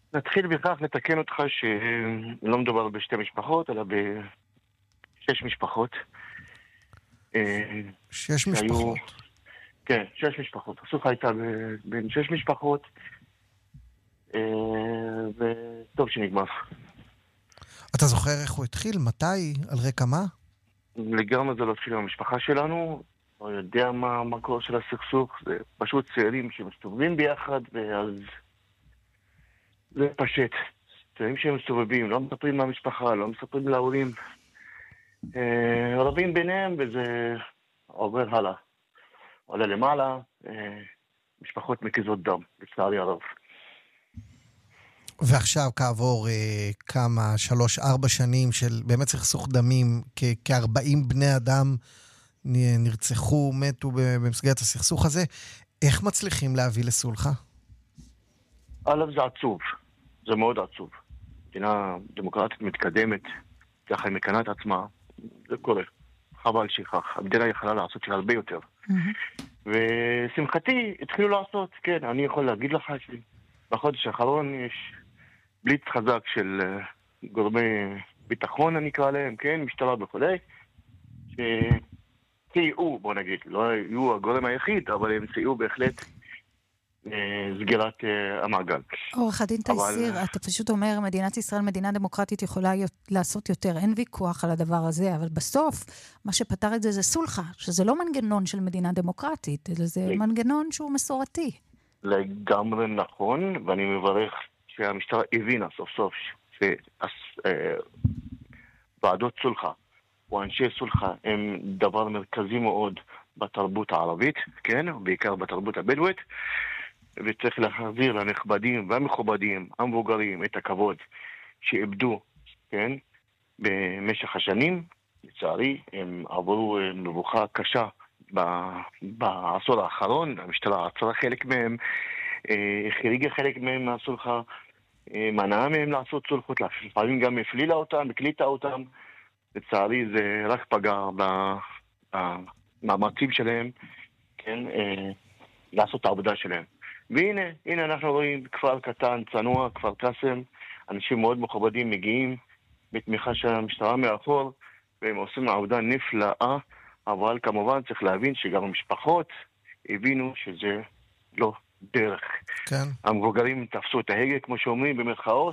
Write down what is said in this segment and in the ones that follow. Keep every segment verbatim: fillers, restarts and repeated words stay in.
נתחיל בכך לתקן אותך שלא מדובר בשתי משפחות, אלא בשש משפחות. שש משפחות? כן, שש משפחות. הסוכה הייתה בין שש משפחות, וטוב שנגמר. אתה זוכר איך הוא התחיל? מתי? על רקע מה? לגמרי זה לא התחיל במשפחה שלנו. לא יודע מה המקור של הסכסוך. זה פשוט צעירים שמסתובבים ביחד, ואז זה פשט. צעירים שהם מסתובבים, לא מספרים מהמשפחה, לא מספרים להורים. רבים ביניהם, וזה עובר הלאה. עולה למעלה, משפחות מקיזות דם, לצערי הרב. ועכשיו כעבור אה, כמה, שלוש, ארבע שנים של באמת סכסוך דמים, כ- כארבעים בני אדם נרצחו, מתו במסגרת הסכסוך הזה, איך מצליחים להביא לסולחה? א', זה עצוב, זה מאוד עצוב. מדינה דמוקרטית מתקדמת, ככה היא מקנה את עצמה, זה קורה. חבל שכך, המדינה יכולה לעשות של הרבה יותר. Mm-hmm. ושמחתי, התחילו לעשות, כן, אני יכול להגיד לך שבחודש האחרון יש בליץ חזק של uh, גורמי ביטחון, אני אקרא להם, כן, משטרה וכולי, שסייעו, בוא נגיד, לא היו הגורם היחיד, אבל הם סייעו בהחלט uh, סגירת uh, המעגל. עורך הדין תייסיר, אבל... אתה פשוט אומר, מדינת ישראל, מדינה דמוקרטית יכולה לעשות יותר, אין ויכוח על הדבר הזה, אבל בסוף, מה שפתר את זה זה סולחה, שזה לא מנגנון של מדינה דמוקרטית, אלא זה לג... מנגנון שהוא מסורתי. לגמרי נכון, ואני מברך שהמשטרה הבינה סוף סוף שוועדות סולחה או אנשי סולחה הם דבר מרכזי מאוד בתרבות הערבית, כן, בעיקר בתרבות הבדואית, וצריך להחזיר לנכבדים והמכובדים, המבוגרים, את הכבוד שאיבדו, כן, במשך השנים. לצערי, הם עברו מבוכה קשה בעשור האחרון, המשטרה עצרה חלק מהם, החריגה חלק מהם מהסולחה, מנעה מהם לעשות סולחות, לפעמים גם הפלילה אותם, הקליטה אותם. לצערי זה רק פגע במאמצים שלהם, כן, לעשות את העבודה שלהם. והנה, הנה אנחנו רואים כפר קטן, צנוע, כפר קסם, אנשים מאוד מכובדים מגיעים בתמיכה של המשטרה מאחור, והם עושים עבודה נפלאה, אבל כמובן צריך להבין שגם המשפחות הבינו שזה לא דרך. כן. המבוגרים תפסו את ההגה, כמו שאומרים, במרכאות,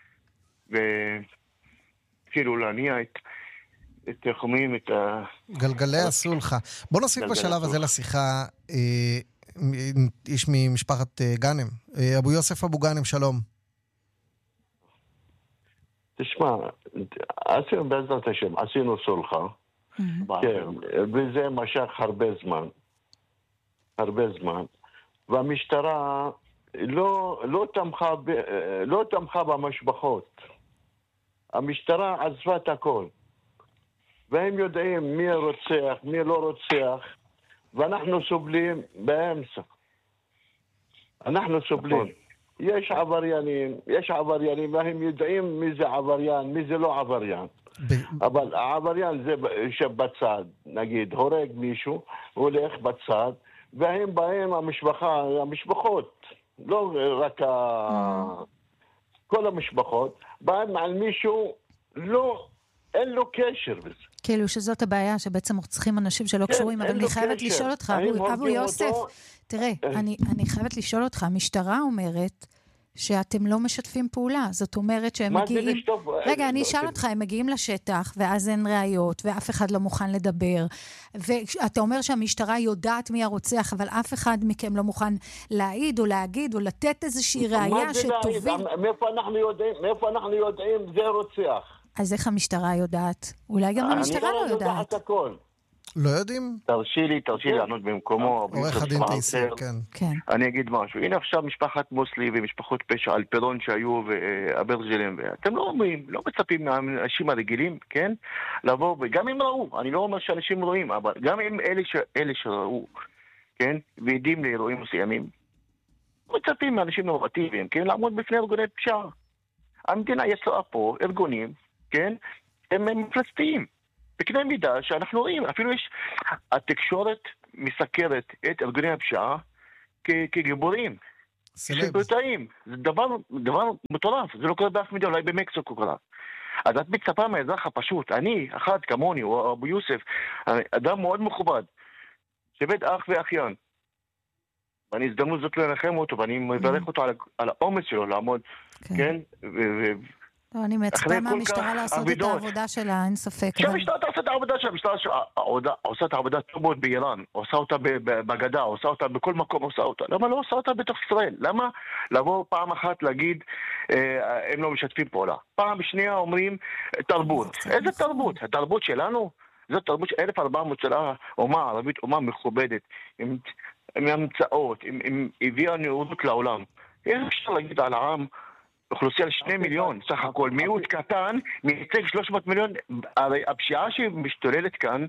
והתחילו להניע את, את, איך אומרים, את ה... גלגלי הסולחה. בוא נוסיף בשלב הזה לשיחה, אה, איש ממשפחת אה, גאנם. אה, אבו יוסף אבו גאנם, שלום. תשמע, עשינו בעזרת השם, עשינו סולחה, כן, וזה משך הרבה זמן, הרבה זמן, והמשטרה לא, לא תמכה, ב, לא תמכה במשפחות. המשטרה עזבה את הכל, והם יודעים מי רוצח, מי לא רוצח, ואנחנו סובלים באמצע. אנחנו סובלים. יש עבריינים, יש עבריינים, והם יודעים מי זה עבריין, מי זה לא עבריין. ב... אבל העבריין זה שבצד, נגיד, הורג מישהו, הולך בצד, והם באים המשפחה, המשפחות, לא רק ה... כל המשפחות, באים על מישהו, לא, אין לו קשר בזה. כאילו שזאת הבעיה, שבעצם צריכים אנשים שלא קשורים, אבל אני חייבת לשאול אותך, אבו יוסף, תראה, אני חייבת לשאול אותך, המשטרה אומרת שאתם לא משתפים פעולה, זאת אומרת שהם מגיעים... רגע, אני אשאל אותך, הם מגיעים לשטח, ואז אין ראיות, ואף אחד לא מוכן לדבר, ואתה אומר שהמשטרה יודעת מי הרוצח, אבל אף אחד מכם לא מוכן להעיד או להגיד, או לתת איזושהי ראייה שתוביל... מאיפה אנחנו יודעים, מאיפה אנחנו יודעים זה רוצח? אז איך המשטרה יודעת? אולי גם המשטרה לא יודעת. לא יודעים? תרשי לי, תרשי לי לענות במקומו. עורך הדין תייסיר, כן. אני אגיד משהו. הנה עכשיו משפחת מוסלי ומשפחות פשע על פירון שהיו ואברג'לם. אתם לא אומרים, לא מצפים מהאנשים הרגילים, כן? לבוא, וגם אם ראו, אני לא אומר שאנשים רואים, אבל גם אם אלה שראו, כן? ועדים לאירועים מסוימים, מצפים מהאנשים נורמטיביים, כן? לעמוד בפני ארגוני פשע. המדינה יש לה פה ארגונים, כן? הם מפלצתיים. בקנה מידה שאנחנו רואים, אפילו יש, התקשורת מסקרת את ארגוני הפשעה כ- כגיבורים. ספורטאים. זה דבר, דבר מטורף, זה לא קורה באף מדינה, אולי במקסיקו קורה. אז את מצפה מהאזרח הפשוט, אני, אחד כמוני, או אבו יוסף, אדם מאוד מכובד, שבט אח ואחיין. ואני הזדמנות זאת לנחם אותו, ואני מברך אותו על האומץ שלו לעמוד, כן? אני מצפה מהמשטרה לעשות את העבודה שלה, אין ספק. שהמשטרה תעשה את העבודה שלה, המשטרה עושה את העבודה טוב מאוד באיראן, עושה אותה בגדה, עושה אותה בכל מקום, עושה אותה. למה לא עושה אותה בתוך ישראל? למה לבוא פעם אחת להגיד, הם לא משתפים פעולה? פעם שנייה אומרים, תרבות. איזה תרבות? התרבות שלנו? זאת תרבות של אלף וארבע מאות שנה, אומה ערבית, אומה מכובדת, עם המצאות, עם הביאה נאורות לעולם. איך אפשר להגיד על העם, אוכלוסייה לשני מיליון, סך הכל, מיעוט קטן, מייצג שלוש מאות מיליון, הרי הפשיעה שמשתוללת כאן,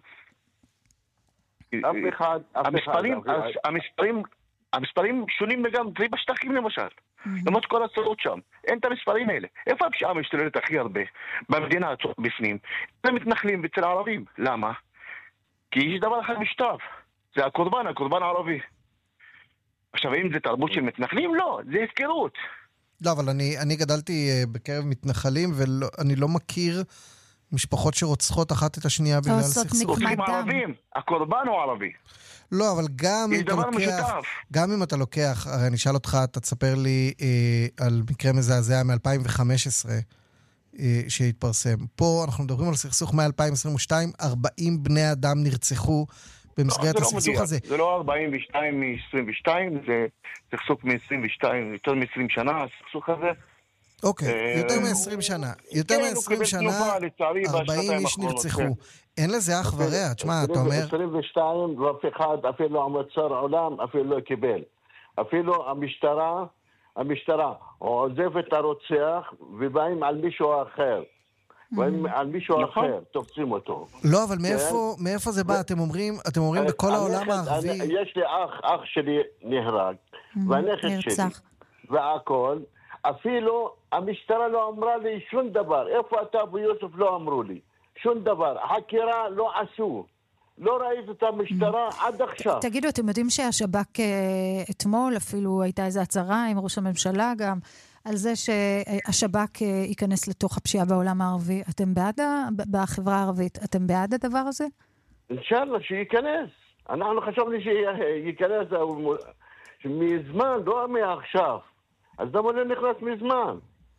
אף אחד, המספרים, המספרים, המספרים שונים לגמרי, בשטחים למשל, למרות כל הצרות שם, אין את המספרים האלה. איפה הפשיעה משתוללת הכי הרבה? במדינה בפנים, זה מתנחלים אצל הערבים. למה? כי יש דבר אחד משותף, זה הקורבן, הקורבן הערבי. עכשיו, אם זה תרבות של מתנחלים? לא, זה הפקרות. לא, אבל אני, אני גדלתי בקרב מתנחלים, ואני לא מכיר משפחות שרוצחות אחת את השנייה בגלל סכסוך. רוצחים ערבים, הקורבן הוא ערבי. לא, אבל גם אם אתה לוקח, גם אם אתה לוקח, הרי אני אשאל אותך, אתה תספר לי אה, על מקרה מזעזע מ-אלפיים וחמש עשרה אה, שהתפרסם. פה אנחנו מדברים על סכסוך מ-אלפיים עשרים ושתיים, ארבעים בני אדם נרצחו במסגרת לא, הסכסוך לא הזה. זה לא ארבעים ושתיים מ-עשרים ושתיים, זה סכסוך מ-עשרים ושתיים, יותר מ-עשרים שנה, הסכסוך הזה. אוקיי, יותר מ-עשרים שנה. יותר מ-עשרים שנה, ארבעים איש נרצחו. אין לזה אח ורע, תשמע, אתה אומר... עשרים ושתיים, ואף אחד, אפילו המוצר עולם, אפילו לא קיבל. אפילו המשטרה, המשטרה, עוזב את הרוצח, ובאים על מישהו אחר. על מישהו אחר, תופסים אותו. לא, אבל מאיפה זה בא? אתם אומרים, אתם אומרים בכל העולם הערבי... יש לי אח, אח שלי נהרג, והנכד שלי, והכל, אפילו המשטרה לא אמרה לי שום דבר. איפה אתה אבו יוסף? לא אמרו לי. שום דבר. חקירה לא עשו. לא ראית את המשטרה עד עכשיו. תגידו, אתם יודעים שהשב"כ אתמול, אפילו הייתה איזו הצהרה עם ראש הממשלה גם, על זה שהשב"כ ייכנס לתוך הפשיעה בעולם הערבי. אתם בעד, בחברה הערבית, אתם בעד הדבר הזה? אינשאללה, שייכנס. אנחנו חשבנו שייכנס מזמן, לא מעכשיו. אז למה לא נכנס מזמן?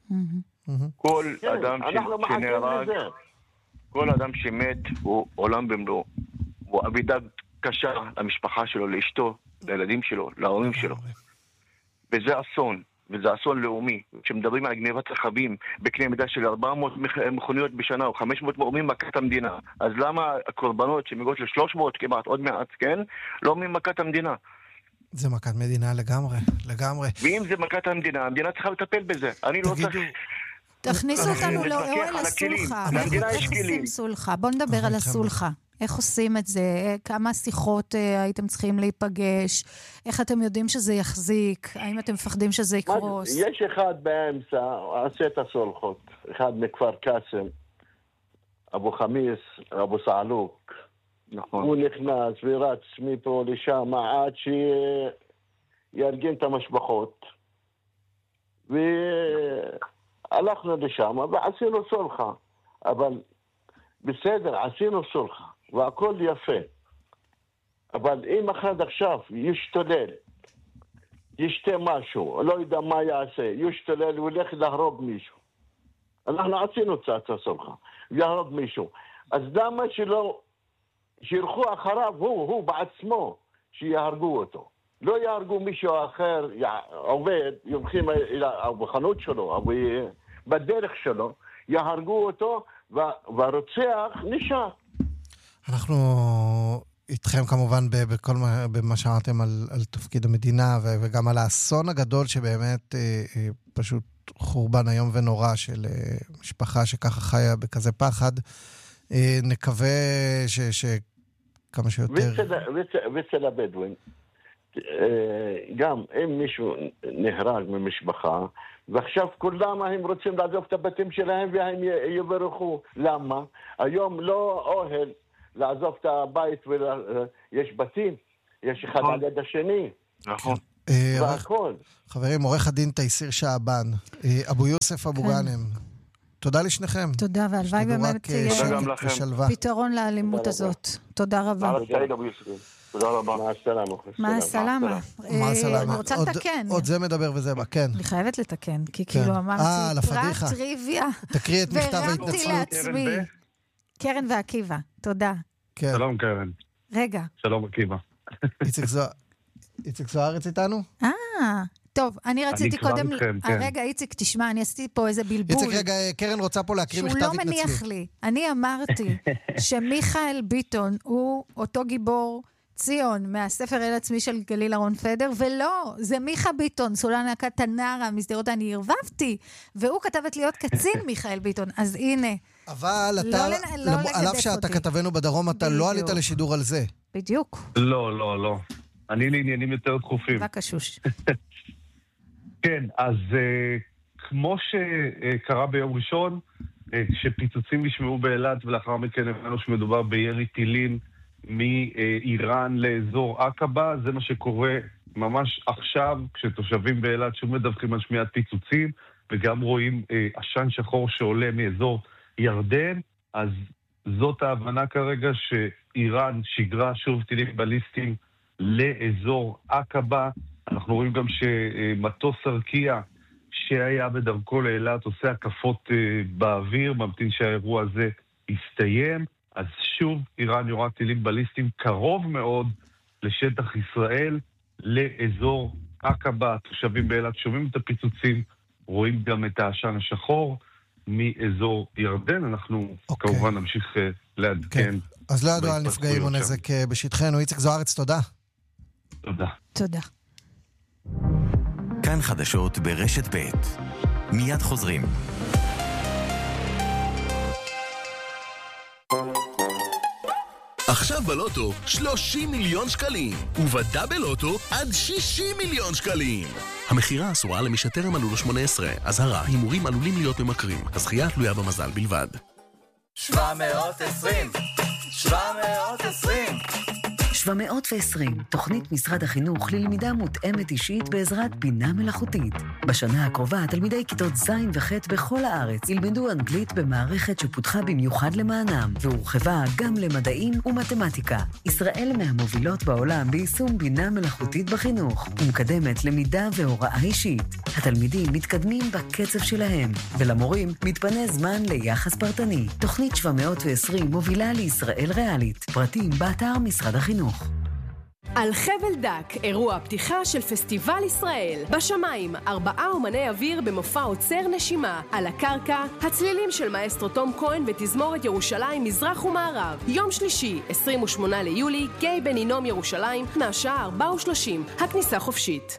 כל אדם שנהרג, כל אדם שמת הוא עולם במלואו. הוא אבידה קשה למשפחה שלו, לאשתו, לילדים שלו, להורים שלו. וזה אסון, וזה אסון לאומי. כשמדברים על גניבת רכבים בקנה מידה של ארבע מאות מכוניות בשנה או חמש מאות מורמים מכת המדינה, אז למה הקורבנות שמגיעות ל-שלוש מאות כמעט, עוד מעט, כן? לא ממכת המדינה. זה מכת מדינה לגמרי, לגמרי. ואם זה מכת המדינה, המדינה צריכה לטפל בזה. אני לא צריך... תכניסו אותנו לאוהל הסולחה. איך עושים סולחה? בוא נדבר על הסולחה. איך עושים את זה? כמה שיחות הייתם צריכים להיפגש? איך אתם יודעים שזה יחזיק? האם אתם מפחדים שזה יקרוס? יש אחד באמצע, עשה את הסולחות. אחד מכפר קאסם, אבו חמיס, אבו סעלוק. נכון. הוא נכנס ורץ מפה לשם עד שיארגן את המשפחות. והלכנו לשם ועשינו סולחה. אבל בסדר, עשינו סולחה. והכל יפה. אבל אם אחד עכשיו ישתולל, ישתה משהו, לא יודע מה יעשה, ישתולל וילך להרוג מישהו. אנחנו עשינו צעצה סולחה, יהרוג מישהו. אז למה שלא שילכו אחריו, הוא, הוא בעצמו, שיהרגו אותו. לא יהרגו מישהו אחר, עובד, יומחים בחנות שלו, בדרך שלו, יהרגו אותו, והרוצח נשאר. אנחנו איתכם כמובן בכל מה, במה שאמרתם על, על תפקיד המדינה וגם על האסון הגדול שבאמת פשוט חורבן היום ונורא של משפחה שככה חיה בכזה פחד. נקווה ש, שכמה שיותר... ואצל הבדואים, גם אם מישהו נהרג ממשפחה, ועכשיו כולם הם רוצים לעזוב את הבתים שלהם והם יברחו. למה? היום לא אוהל לעזוב את הבית ויש בתים, יש אחד על יד השני. נכון. והכל. חברים, עורך הדין תייסיר שעבן, אבו יוסף אבו גאנם, תודה לשניכם. תודה, והלוואי באמת תהיה פתרון לאלימות הזאת. תודה רבה. תודה רבה. מה הסלאמה? אני רוצה לתקן. עוד זה מדבר וזה בא, כן. אני חייבת לתקן, כי כאילו אמרתי, פרט טריוויה. תקריא את מכתב ההתנצלות. והרמתי לעצמי. קרן ועקיבא, תודה. שלום קרן. רגע. שלום עקיבא. איציק זוארץ איתנו? אה, טוב, אני רציתי קודם... איתכם, כן. רגע, איציק, תשמע, אני עשיתי פה איזה בלבול. איציק, רגע, קרן רוצה פה להקריא מכתב התנצלות. שהוא לא מניח לי. אני אמרתי שמיכאל ביטון הוא אותו גיבור ציון מהספר אל עצמי של גליל אהרון פדר, ולא, זה מיכה ביטון, סולנה קטנרה, מסדרות, אני הרבבתי, והוא כתבת להיות קצין מיכאל ביטון, אז הנה. אבל אתה, על אף שאתה כתבנו בדרום, אתה לא עלית לשידור על זה. בדיוק. לא, לא, לא. אני לעניינים יותר דחופים. בקשוש. כן, אז כמו שקרה ביום ראשון, כשפיצוצים נשמעו באילת, ולאחר מכן הבנו שמדובר בירי טילים מאיראן לאזור עקבה, זה מה שקורה ממש עכשיו, כשתושבים באילת שוב מדווחים על שמיעת פיצוצים, וגם רואים עשן שחור שעולה מאזור ירדן, אז זאת ההבנה כרגע שאיראן שיגרה שוב טילים בליסטיים לאזור עקבה. אנחנו רואים גם שמטוס ארקיע שהיה בדרכו לאילת עושה הקפות באוויר, ממתין שהאירוע הזה יסתיים. אז שוב איראן יורה טילים בליסטיים קרוב מאוד לשטח ישראל, לאזור עקבה. התושבים באילת שומעים את הפיצוצים, רואים גם את העשן השחור מאזור ירדן. אנחנו okay. כמובן נמשיך uh, לעדכן. Okay. אז לא ידוע על נפגעים או נזק בשטחנו. איציק זוארץ, תודה. תודה. תודה. כאן חדשות ברשת ב' מיד חוזרים. עכשיו בלוטו שלושים מיליון שקלים, ובדאבל לוטו עד שישים מיליון שקלים. המחירה אסורה למי שטרם מלאו לו שמונה עשרה. אזהרה, הימורים עלולים להיות ממכרים. הזכייה תלויה במזל בלבד. שבע מאות ועשרים שבע מאות ועשרים שבע מאות ועשרים, תוכנית משרד החינוך ללמידה מותאמת אישית בעזרת בינה מלאכותית. בשנה הקרובה, תלמידי כיתות ז' וח' בכל הארץ ילמדו אנגלית במערכת שפותחה במיוחד למענם, והורחבה גם למדעים ומתמטיקה. ישראל מהמובילות בעולם ביישום בינה מלאכותית בחינוך, ומקדמת למידה והוראה אישית. התלמידים מתקדמים בקצב שלהם, ולמורים מתפנה זמן ליחס פרטני. תוכנית שבע מאות ועשרים מובילה לישראל ריאלית. פרטים באתר משרד החינוך. על חבל דק, אירוע פתיחה של פסטיבל ישראל. בשמיים, ארבעה אומני אוויר במופע עוצר נשימה. על הקרקע, הצלילים של מאסטרו תום כהן ותזמורת ירושלים מזרח ומערב. יום שלישי, עשרים ושמונה ליולי, גיא בן הינום ירושלים, מהשעה ארבע ושלושים. הכניסה חופשית.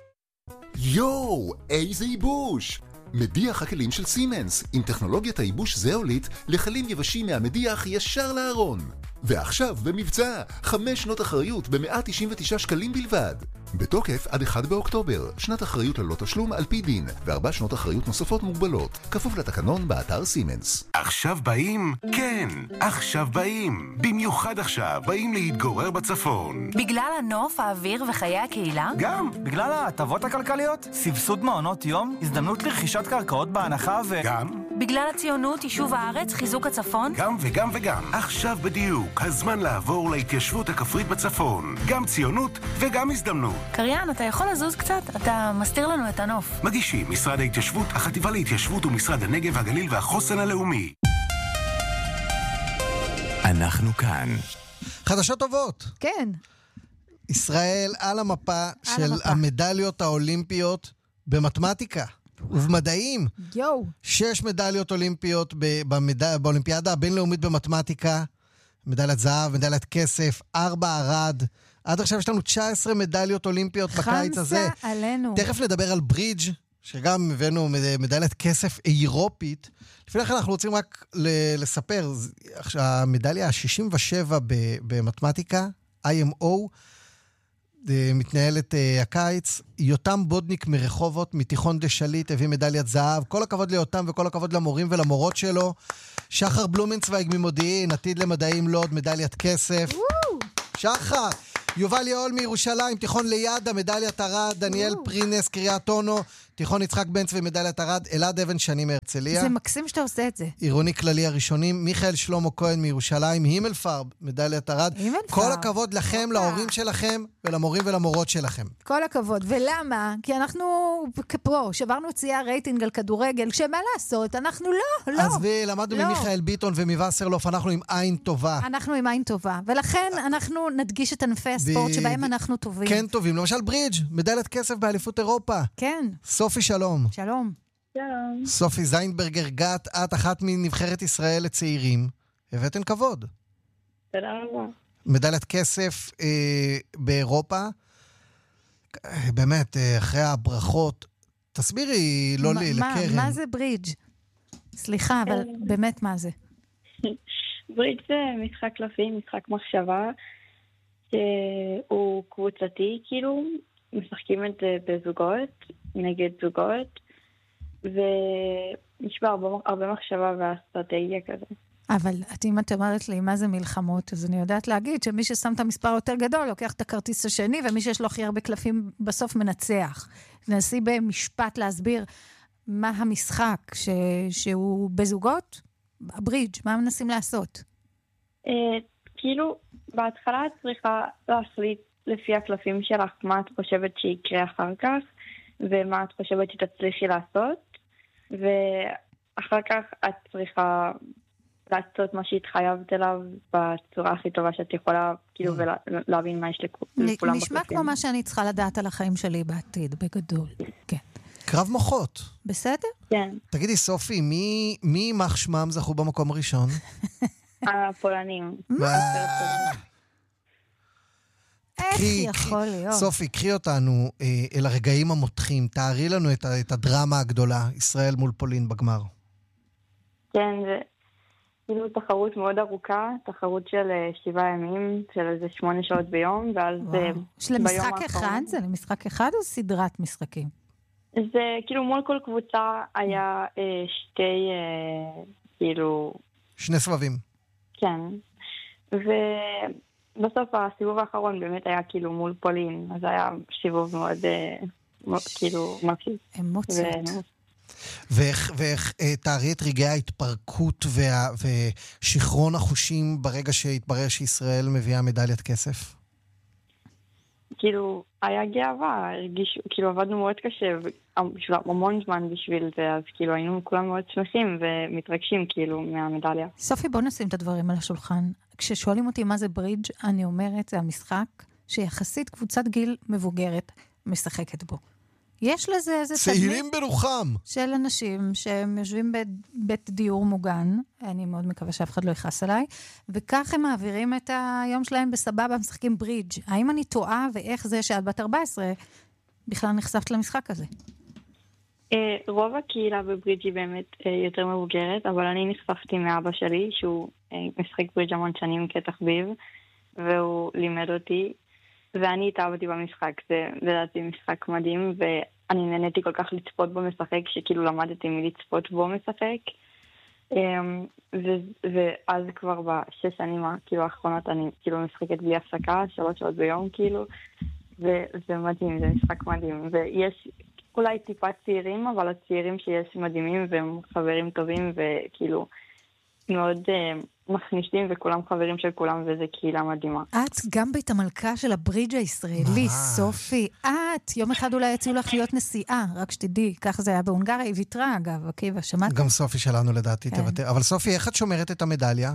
יואו, איזה ייבוש! מדיח הכלים של סימנס, עם טכנולוגיית הייבוש זאוליט לכלים יבשים מהמדיח ישר לארון. ועכשיו במבצע, חמש שנות אחריות ב-מאה תשעים ותשעה שקלים בלבד. בתוקף עד אחד באוקטובר, שנת אחריות ללא תשלום על פי דין, וארבע שנות אחריות נוספות מוגבלות, כפוף לתקנון באתר סימנס. עכשיו באים? כן, עכשיו באים. במיוחד עכשיו באים להתגורר בצפון. בגלל הנוף, האוויר וחיי הקהילה? גם, בגלל ההטבות הכלכליות, סבסוד מעונות יום, הזדמנות לרכישת קרקעות בהנחה ו... גם. בגלל הציונות, יישוב הארץ, חיזוק הצפון? גם וגם וגם. עכשיו בדיוק, הזמן לעבור להתיישבות הכפרית בצפון. גם ציונות וגם הזדמנות. קריין, אתה יכול לזוז קצת? אתה מסתיר לנו את הנוף. מגישים משרד ההתיישבות, החטיבה להתיישבות ומשרד הנגב והגליל והחוסן הלאומי. אנחנו כאן. חדשות טובות. כן. ישראל על המפה על של המפה. המדליות האולימפיות במתמטיקה ובמדעים. יו. שש מדליות אולימפיות במד... באולימפיאדה הבינלאומית במתמטיקה. מדליית זהב, מדליית כסף, ארבע ערד. עד עכשיו יש לנו תשע עשרה מדליות אולימפיות בקיץ הזה. חמסה עלינו. תכף נדבר על ברידג' שגם הבאנו מדליית כסף אירופית. לפני כן אנחנו רוצים רק לספר, המדליה ה-שישים ושבע במתמטיקה, איי אם או, מתנהלת הקיץ. יותם בודניק מרחובות, מתיכון דשליט, הביא מדליית זהב. כל הכבוד ליותם וכל הכבוד למורים ולמורות שלו. שחר בלומנצוויג ממודיעין, עתיד למדעים לוד, מדליית כסף. שחר! יובל יעול מירושלים, תיכון ליד, המדליית ארד, דניאל פרינס, קריית אונו, תיכון יצחק בן צבי, מדליית ארד, אלעד אבן שני מהרצליה. זה מקסים שאתה עושה את זה. עירוני כללי הראשונים, מיכאל שלמה כהן מירושלים, הימלפרב, מדליית ארד. כל הכבוד לכם, להורים שלכם, ולמורים ולמורות שלכם. כל הכבוד. ולמה? כי אנחנו כפרו, שברנו צייה רייטינג על כדורגל, שמה לעשות? אנחנו לא, לא. אז ולמדנו לא. ממיכאל ביטון ומווסרלוף, אנחנו עם עין טובה. אנחנו עם עין טובה. ולכן אנחנו נדגיש את ענפי הספורט שבהם אנחנו טובים. כן טובים. למשל ברידג', מדליית כסף באליפות אירופה. כן. סופי שלום. שלום. שלום. סופי זיינברגר גת, את אחת מנבחרת ישראל לצעירים. הבאתן כבוד. תודה רבה. מדליית כסף אה, באירופה. באמת, אה, אחרי הברכות, תסבירי, לא לי, לקרן. מה זה ברידג'? סליחה, אבל באמת מה זה? ברידג' זה משחק קלפים, משחק מחשבה, שהוא קבוצתי, כאילו, משחקים את זה בזוגות, נגד זוגות, ויש בה הרבה, הרבה מחשבה ואסטרטגיה כזה. אבל אם את אומרת לי מה זה מלחמות, אז אני יודעת להגיד שמי ששם את המספר יותר גדול, לוקח את הכרטיס השני, ומי שיש לו הכי הרבה קלפים בסוף מנצח. ננסי במשפט להסביר מה המשחק ש... שהוא בזוגות, הברידג', מה מנסים לעשות? אה, כאילו, בהתחלה את צריכה להחליט לפי הקלפים שלך, מה את חושבת שיקרה אחר כך, ומה את חושבת שתצליחי לעשות, ואחר כך את צריכה לעשות מה שהתחייבת אליו בצורה הכי טובה שאת יכולה, כאילו, ולהבין מה יש לכולם בקלפים. נשמע כמו מה שאני צריכה לדעת על החיים שלי בעתיד, בגדול. כן. קרב מוחות. בסדר? כן. תגידי, סופי, מי, מי מח שמם זכו במקום הראשון? הפולנים. איך יכול להיות? סופי, קחי אותנו אה, אל הרגעים המותחים. תארי לנו את, את הדרמה הגדולה, ישראל מול פולין בגמר. כן, זה כאילו תחרות מאוד ארוכה, תחרות של שבעה ימים, של איזה שמונה שעות ביום, ואז יש למשחק אחד? זה למשחק אחד או סדרת משחקים? זה כאילו מול כל קבוצה היה אה, שתי, אה, כאילו... שני סבבים. כן. ובסוף הסיבוב האחרון באמת היה כאילו מול פולין, אז היה סיבוב מאוד, אה, מאוד כאילו מפחיד. אמוציות. ו... ואיך, ואיך אה, תארי את רגעי ההתפרקות וה, ושכרון החושים ברגע שהתברר שישראל מביאה מדליית כסף? כאילו, היה גאווה, הרגיש, כאילו עבדנו מאוד קשה, בשביל, המון זמן בשביל זה, אז כאילו היינו כולם מאוד שמחים ומתרגשים כאילו מהמדליה. סופי, בוא נשים את הדברים על השולחן. כששואלים אותי מה זה ברידג', אני אומרת, זה המשחק שיחסית קבוצת גיל מבוגרת משחקת בו. יש לזה איזה צעירים ברוחם של אנשים שהם יושבים בבית דיור מוגן, אני מאוד מקווה שאף אחד לא יכעס עליי, וכך הם מעבירים את היום שלהם בסבבה, משחקים ברידג'. האם אני טועה ואיך זה שאת בת ארבע עשרה בכלל נחשפת למשחק הזה? רוב הקהילה בברידג' היא באמת יותר מבוגרת, אבל אני נחשפתי מאבא שלי, שהוא משחק ברידג' המון שנים כתחביב, והוא לימד אותי, ואני התאהבתי במשחק, זה לדעתי משחק מדהים, ואני נהניתי כל כך לצפות בו משחק, שכאילו למדתי מלצפות בו משחק, ואז כבר בשש שנים כאילו האחרונות אני כאילו משחקת בלי הפסקה, שלוש שעות ביום כאילו, וזה מדהים, זה משחק מדהים, ויש אולי טיפה צעירים, אבל הצעירים שיש מדהימים והם חברים טובים, וכאילו מאוד מכניסים, וכולם חברים של כולם, וזה קהילה מדהימה. את גם בית המלכה של הברידג' הישראלי, סופי. את, יום אחד אולי יציעו לך להיות נשיאה, רק שתדעי, כך זה היה בהונגריה, היא ויתרה אגב, עקיבא, שמעת? גם סופי שלנו לדעתי תוותר. אבל סופי, איך את שומרת את המדליה?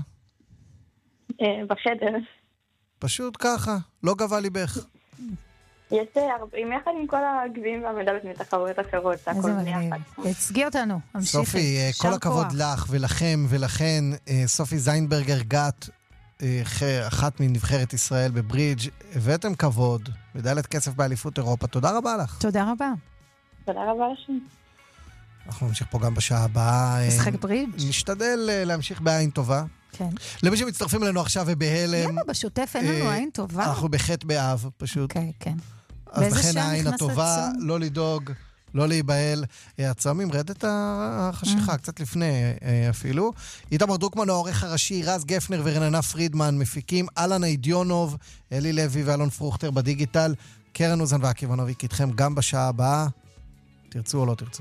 בחדר. פשוט ככה, לא גבה ליבך. יש עם יחד עם כל הגביעים והמדליות מתחרויות אחרות, זה הכל ביחד. הצגי אותנו, המשיכי. סופי, כל הכבוד לך ולכם ולכן, סופי זיינברגר גת, אחת מנבחרת ישראל בברידג', הבאתם כבוד, מדליית כסף באליפות אירופה. תודה רבה לך. תודה רבה. תודה רבה לכם. אנחנו נמשיך פה גם בשעה הבאה. משחק ברידג'. נשתדל להמשיך בעין טובה. כן. למי שמצטרפים אלינו עכשיו ובהלם... למה בשוטף אין לנו עין טובה? אנחנו בחטא באב, פשוט. אוקיי, כן. אז לכן העין הטובה, לא לדאוג, לא להיבהל. הצועמים, רד את החשיכה, קצת לפני אפילו. איתמר דרוקמן, העורך הראשי, רז גפנר ורננה פרידמן, מפיקים, אלן אידיונוב, אלי לוי ואלון פרוכטר בדיגיטל, קרן אוזן ועקיבנוביק איתכם גם בשעה הבאה. תרצו או לא תרצו.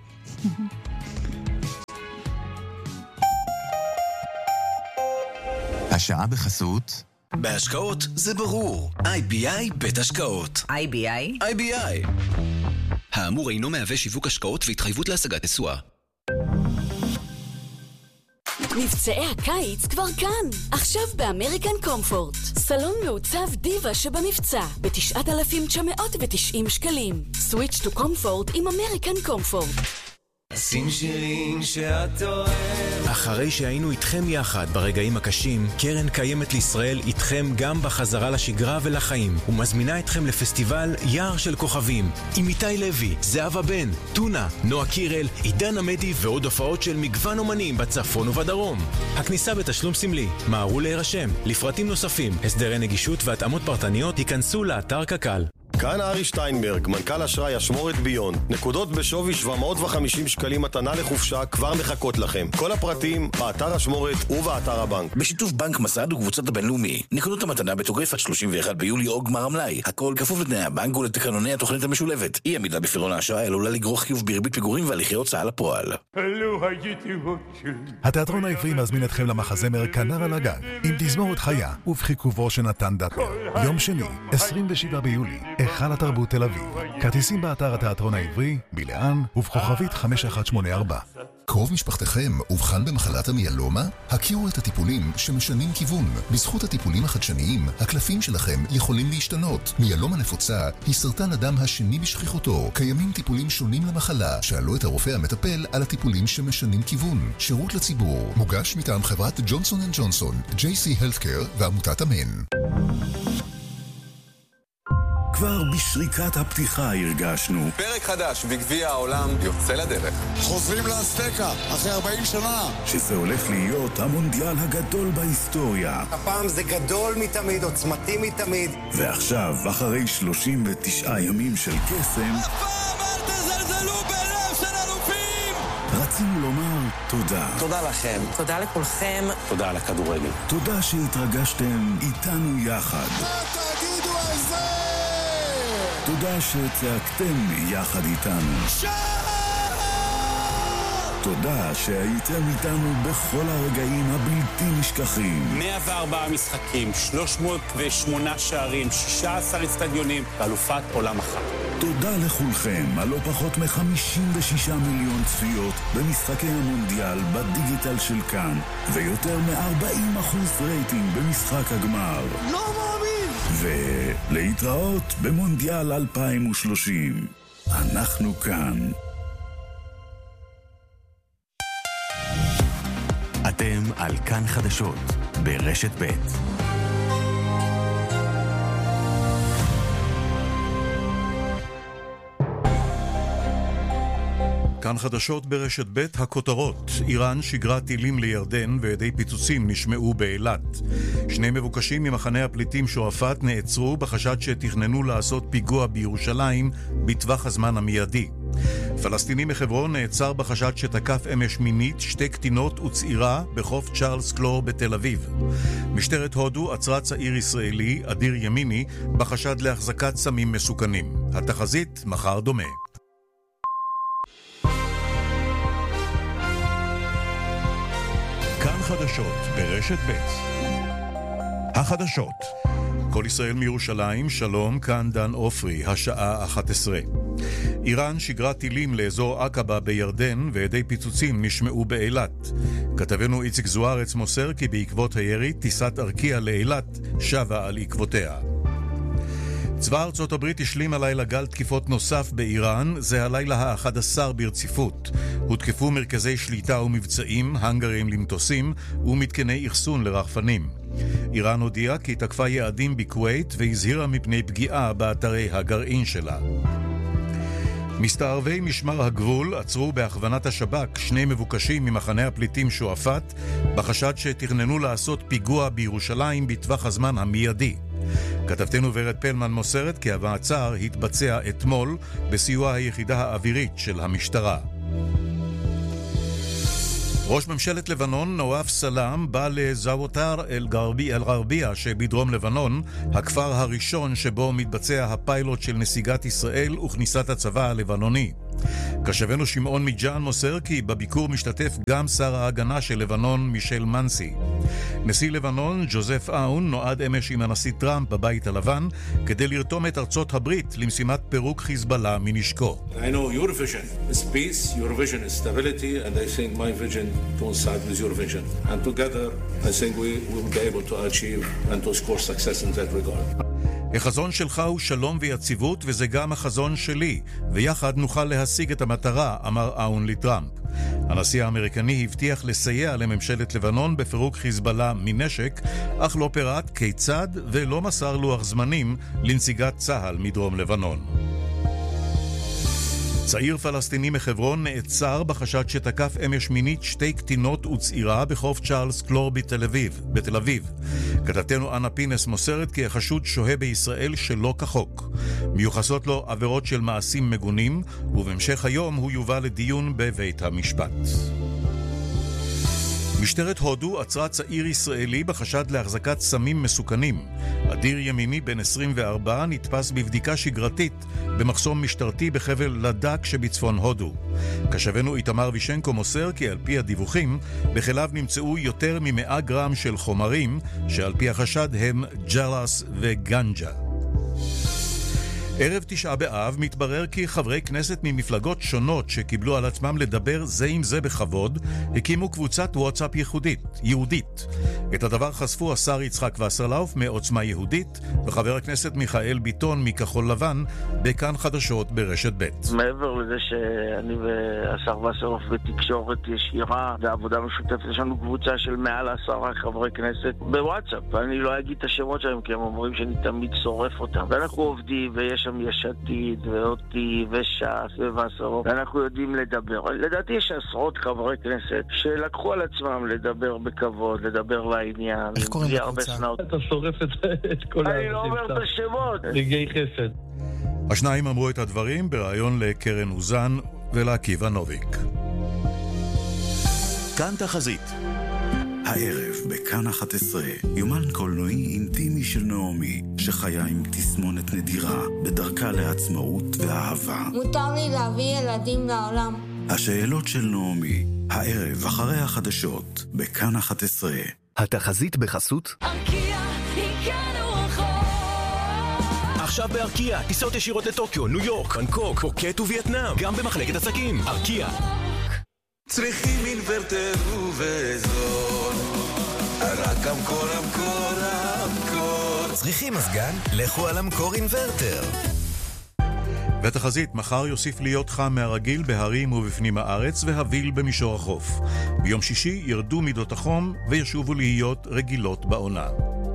השעה בחסות בהשקעות זה ברור. איי בי איי בית השקעות. איי בי איי? איי בי איי. האמור אינו מהווה שיווק השקעות והתחייבות להשגת תשואה. מבצעי הקיץ כבר כאן. עכשיו באמריקן קומפורט. סלון מעוצב דיבה שבמבצע ב-תשעת אלפים תשע מאות ותשעים שקלים. סוויץ' טו קומפורט עם אמריקן קומפורט. שים שירים שאת אוהב. אחרי שהיינו איתכם יחד ברגעים הקשים, קרן קיימת לישראל איתכם גם בחזרה לשגרה ולחיים, ומזמינה אתכם לפסטיבל יער של כוכבים, עם איתי לוי, זהבה בן, טונה, נועה קירל, עידן עמדי ועוד הופעות של מגוון אומנים בצפון ובדרום. הכניסה בתשלום סמלי, מהרו להירשם. לפרטים נוספים, הסדרי נגישות והתאמות פרטניות, ייכנסו לאתר קק"ל. כאן ארי שטיינברג, מנכ"ל אשראי אשמורת ביון. נקודות בשווי שבע מאות וחמישים שקלים מתנה לחופשה כבר מחכות לכם. כל הפרטים באתר אשמורת ובאתר הבנק. בשיתוף בנק מסד וקבוצת הבינלאומי. נקודות המתנה בתוקף עד שלושים ואחד ביולי או גמר המלאי. הכל כפוף לתנאי הבנק ולתקנוני התוכנית המשולבת. אי עמידה בפירעון האשראי עלולה לגרור חיוב בריבית פיגורים והליכי הוצאה לפועל. התיאטרון העברי מזמין אתכם למחזמר כנר על הגג עם תזמורת חיה ובחיכובו של נתן דטנר. יום שני, עשרים ושבעה ביולי, היכל התרבות תל אביב. כרטיסים באתר התיאטרון העברי, בלען ובכוכבית חמש אחת שמונה ארבע. קרוב משפחתכם אובחן במחלת המיאלומה? הכירו את הטיפולים שמשנים כיוון. בזכות הטיפולים החדשניים, הקלפים שלכם יכולים להשתנות. מיאלומה נפוצה היא סרטן הדם השני בשכיחותו. קיימים טיפולים שונים למחלה. שאלו את הרופא המטפל על הטיפולים שמשנים כיוון. שירות לציבור. מוגש מטעם חברת ג'ונסון אנד ג'ונסון, ג'יי סי Healthcare ועמותת אמן. כבר בשריקת הפתיחה הרגשנו. פרק חדש בגביע העולם יוצא לדרך. חוזרים לאסטקה, אחרי ארבעים שנה. שזה הולך להיות המונדיאל הגדול בהיסטוריה. הפעם זה גדול מתמיד, עוצמתי מתמיד. ועכשיו, אחרי שלושים ותשעה ימים של קסם, הפעם אל תזלזלו בלב של אלופים! רצינו לומר תודה. תודה לכם. תודה לכולכם. תודה על הכדורגל. תודה שהתרגשתם איתנו יחד. מה תגידו על זה? תודה שצעקתם יחד איתנו. תודה שהייתם איתנו בכל הרגעים הבלתי נשכחים. מאה וארבעה משחקים, שלוש מאות ושמונה שערים, שישה עשר אצטדיונים, ואלופת עולם אחת. תודה לכולכם על לא פחות מ-חמישים ושישה מיליון צפיות במשחקי המונדיאל בדיגיטל של כאן, ויותר מ-ארבעים אחוז רייטינג במשחק הגמר. לא מאמין! ולהתראות במונדיאל אלפיים ושלושים. אנחנו כאן. אתם על כאן חדשות ברשת ב'. כאן חדשות ברשת ב', הכותרות. איראן שיגרה טילים לירדן וידי פיצוצים נשמעו באילת. שני מבוקשים ממחנה הפליטים שועפאט נעצרו בחשד שתכננו לעשות פיגוע בירושלים בטווח הזמן המיידי. פלסטיני מחברון נעצר בחשד שתקף אמש מינית שתי קטינות וצעירה בחוף צ'ארלס קלור בתל אביב. משטרת הודו עצרה צעיר ישראלי, אדיר ימיני, בחשד להחזקת סמים מסוכנים. התחזית מחר דומה. כאן חדשות ברשת ב'. החדשות. כל ישראל מירושלים, שלום, כאן דן אופרי, השעה אחת עשרה. איראן שיגרה טילים לאזור עקבה בירדן וידי פיצוצים נשמעו באילת. כתבנו איציק זוארץ מוסר כי בעקבות הירי טיסת ארקיע לאילת שבה על עקבותיה. צבא ארצות הברית השלים הלילה גל תקיפות נוסף באיראן, זה הלילה ה-אחד עשר ברציפות. הותקפו מרכזי שליטה ומבצעים, הנגרים למטוסים ומתקני אחסון לרחפנים. איראן הודיעה כי תקפה יעדים בכווית והזהירה מפני פגיעה באתרי הגרעין שלה. מסתערבי משמר הגבול עצרו בהכוונת השב"כ שני מבוקשים ממחנה הפליטים שועפאט בחשד שתכננו לעשות פיגוע בירושלים בטווח הזמן המיידי. כתבתנו ורד פלמן מוסרת כי המעצר התבצע אתמול בסיוע היחידה האווירית של המשטרה. ראש ממשלת לבנון נואף סלאם בא לזאווטר אל-גרבייה שבדרום לבנון, הכפר הראשון שבו מתבצע הפיילוט של נסיגת ישראל וכניסת הצבא הלבנוני. קשבנו שמעון מג'אן מוסר כי בביקור משתתף גם שר ההגנה של לבנון מישל מנסי. נשיא לבנון ג'וזף אאון נועד אמש עם הנשיא טראמפ בבית הלבן כדי לרתום את ארצות הברית למשימת פירוק חיזבאללה מנשקו. I know your vision is peace, your vision is stability, and I think my vision coincides with your vision. And together, I think we will be able to achieve and to score success in that regard. החזון שלך הוא שלום ויציבות, וזה גם החזון שלי, ויחד נוכל להשיג את המטרה, אמר אאון לטראמפ. הנשיא האמריקני הבטיח לסייע לממשלת לבנון בפירוק חיזבאללה מנשק, אך לא פירט כיצד ולא מסר לוח זמנים לנסיגת צה"ל מדרום לבנון. צעיר פלסטיני מחברון נעצר בחשד שתקף אמש מינית שתי קטינות וצעירה בחוף צ'ארלס קלור בתל אביב, בתל אביב. כתבתנו אנה פינס מוסרת כי החשוד שוהה בישראל שלא כחוק. מיוחסות לו עבירות של מעשים מגונים, ובהמשך היום הוא יובא לדיון בבית המשפט. משטרת הודו עצרה צעיר ישראלי בחשד להחזקת סמים מסוכנים. אדיר ימיני בן עשרים וארבע נתפס בבדיקה שגרתית במחסום משטרתי בחבל לדק שבצפון הודו. קשבנו איתמר וישנקו מוסר כי על פי הדיווחים בחלב נמצאו יותר ממאה גרם של חומרים שעל פי החשד הם ג'רס וגנג'ה. ערב תשעה באב מתברר כי חברי כנסת ממפלגות שונות שקיבלו על עצמם לדבר זה עם זה בכבוד, הקימו קבוצת וואטסאפ ייחודית, יהודית. את הדבר חשפו השר יצחק וסרלאוף מעוצמה יהודית, וחבר הכנסת מיכאל ביטון מכחול לבן, בכאן חדשות ברשת ב'. מעבר לזה שאני והשר וסרלאוף בתקשורת ישירה ועבודה משותפת, יש לנו קבוצה של מעל עשרה חברי כנסת בוואטסאפ. אני לא אגיד את השמות שלהם כי הם אומרים שאני תמיד שורף אותם. ואנחנו עובדים ויש שם יש עתיד ואותי וש"ס ובסרוף ואנחנו יודעים לדבר. לדעתי יש עשרות חברי כנסת שלקחו על עצמם לדבר בכבוד, לדבר לעניין. איך קוראים לקבוצה? אתה שורף את כל האנשים. אני לא אומר את השמות. רגעי חסד. השניים אמרו את הדברים בראיון לקרן אוזן ולעקיבא נוביק. כאן תחזית. הערב בכאן אחת עשרה, יומן קולנועי אינטימי של נעמי, שחיה עם תסמונת נדירה, בדרכה לעצמאות ואהבה. מותר לי להביא ילדים לעולם. השאלות של נעמי, הערב אחרי החדשות, בכאן אחת עשרה. התחזית בחסות ארקיע, הגענו רחוק. עכשיו בארקיע, טיסות ישירות לטוקיו, ניו יורק, בנקוק, פוקט ווייטנאם, גם במחלקת עסקים. ארקיע. צריכים אינוורטר ובזול, רק אמקור, אמקור, אמקור. צריכים מזגן? לכו על אמקור אינוורטר. והתחזית, מחר יוסיף להיות חם מהרגיל בהרים ובפנים הארץ והביל במישור החוף. ביום שישי ירדו מידות החום וישובו להיות רגילות בעונה.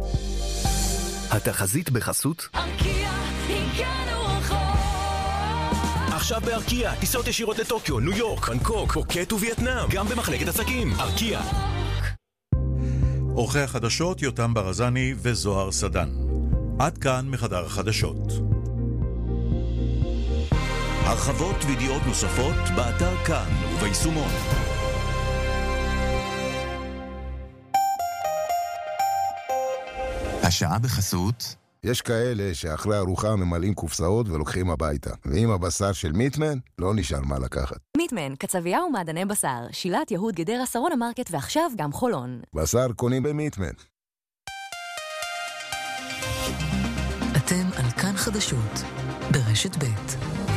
התחזית בחסות ארקיע, הגענו רחוק. עכשיו בארקיע, טיסות ישירות לטוקיו, ניו יורק, בנקוק, פוקט ווייטנאם, גם במחלקת עסקים. ארקיע. אורחי החדשות יותם ברזני וזוהר סדן. עד כאן מחדר החדשות. הרחבות וידיעות נוספות באתר כאן וביישומון. השעה בחסות. יש כאלה שאחרי ארוחה ממלאים קופסאות ולוקחים הביתה. ועם הבשר של מיטמן, לא נשאר מה לקחת. מיטמן, קצבייה ומעדני בשר. שילת יהוד גדרה שרון המרקט ועכשיו גם חולון. בשר קונים במיטמן. אתם על כאן חדשות ברשת ב'.